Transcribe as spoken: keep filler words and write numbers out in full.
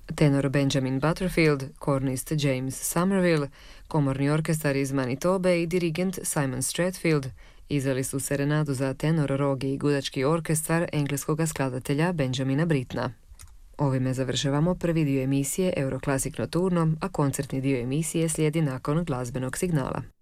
Tenor Benjamin Butterfield, kornist James Somerville, komorni orkestar iz Manitobe i dirigent Simon Stratfield izveli su serenadu za tenor, rogi i gudački orkestar engleskog skladatelja Benjamina Brittena. Ovime završavamo prvi dio emisije Euroclassic Nocturno, a koncertni dio emisije slijedi nakon glazbenog signala.